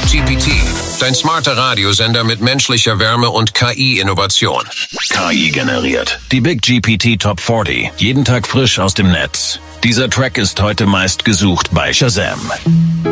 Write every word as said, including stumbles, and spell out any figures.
G P T, dein smarter Radiosender mit menschlicher Wärme und K I-Innovation. K I generiert. Die Big G P T Top vierzig. Jeden Tag frisch aus dem Netz. Dieser Track ist heute meist gesucht bei Shazam.